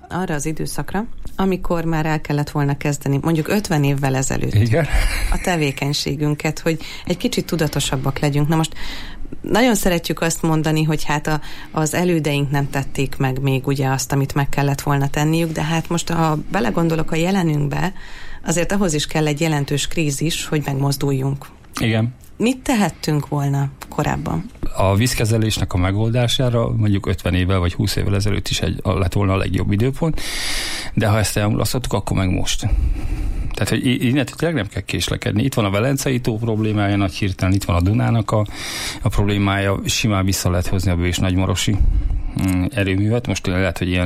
arra az időszakra, amikor már el kellett volna kezdeni, mondjuk 50 évvel ezelőtt Igen. a tevékenységünket, hogy egy kicsit tudatosabbak legyünk. Na most nagyon szeretjük azt mondani, hogy hát az elődeink nem tették meg még ugye azt, amit meg kellett volna tenniük, de hát most, ha belegondolok a jelenünkbe, azért ahhoz is kell egy jelentős krízis, hogy megmozduljunk. Igen. Mit tehettünk volna korábban? A vízkezelésnek a megoldására mondjuk 50 évvel vagy 20 évvel ezelőtt is lett volna a legjobb időpont, de ha ezt elmulasztottuk, akkor meg most. Tehát, hogy innentől tényleg nem kell késlekedni. Itt van a Velencei tó problémája nagy hirtelen, itt van a Dunának a problémája, simán vissza lehet hozni a Bős-Nagymarosi erőművet. Most lehet, hogy ilyen